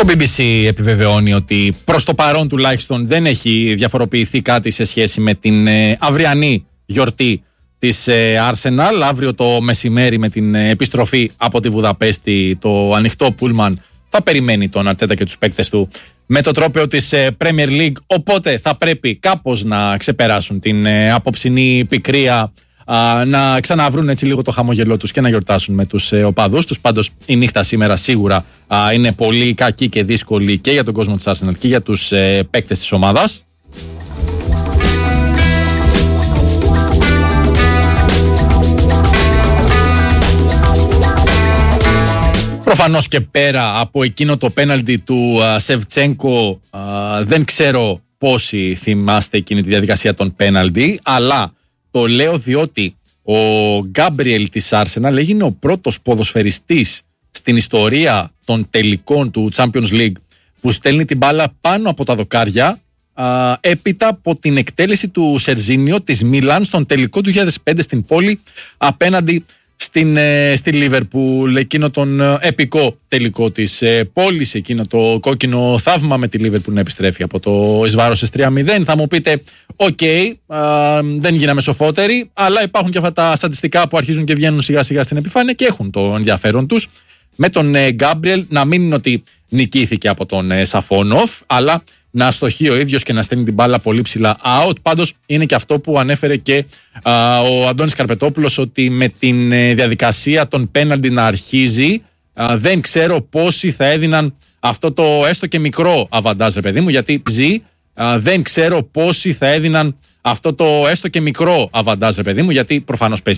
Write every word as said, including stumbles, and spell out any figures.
Το μπι μπι σι επιβεβαιώνει ότι προς το παρόν τουλάχιστον δεν έχει διαφοροποιηθεί κάτι σε σχέση με την ε, αυριανή γιορτή της ε, Arsenal. Αύριο το μεσημέρι με την ε, επιστροφή από τη Βουδαπέστη, το ανοιχτό πούλμαν θα περιμένει τον Αρτέτα και τους παίκτες του με το τρόπαιο της ε, Premier League, οπότε θα πρέπει κάπως να ξεπεράσουν την ε, απόψινή πικρία, α, να ξαναβρούν έτσι λίγο το χαμογελό τους και να γιορτάσουν με τους ε, οπαδούς τους. Πάντως η νύχτα σήμερα σίγουρα α, είναι πολύ κακή και δύσκολη και για τον κόσμο της Arsenal και για τους ε, παίκτες της ομάδας. Προφανώς και πέρα από εκείνο το πέναλτι του uh, Σεβτσένκο, uh, δεν ξέρω πόσοι θυμάστε εκείνη τη διαδικασία των πέναλτι, αλλά το λέω διότι ο Γκάμπριελ της Arsenal έγινε ο πρώτος ποδοσφαιριστής στην ιστορία των τελικών του Champions League που στέλνει την μπάλα πάνω από τα δοκάρια, uh, έπειτα από την εκτέλεση του Σερζίνιο της Μίλαν στον τελικό του δύο χιλιάδες πέντε στην πόλη απέναντι Στην, ε, στη Λίβερπουλ, εκείνο τον ε, επικό τελικό της ε, πόλης, εκείνο το κόκκινο θαύμα με τη Λίβερπουλ να επιστρέφει από το εις βάρος τρία μηδέν. Θα μου πείτε, οκ, okay, δεν γίναμε σοφότεροι, αλλά υπάρχουν και αυτά τα στατιστικά που αρχίζουν και βγαίνουν σιγά σιγά στην επιφάνεια και έχουν το ενδιαφέρον τους. Με τον Γκάμπριελ ε, να μην είναι ότι νικήθηκε από τον ε, Σαφόνοφ, αλλά να αστοχεί ο ίδιος και να στέλνει την μπάλα πολύ ψηλά out. Πάντως είναι και αυτό που ανέφερε και α, ο Αντώνης Καρπετόπουλος, ότι με την ε, διαδικασία των πέναλτι να αρχίζει, α, δεν ξέρω πόσοι θα έδιναν αυτό το έστω και μικρό αβαντάζ, ρε παιδί μου, γιατί ζει, α, δεν ξέρω πόσοι θα έδιναν αυτό το έστω και μικρό αβαντάζ, ρε παιδί μου, γιατί προφανώς παίζει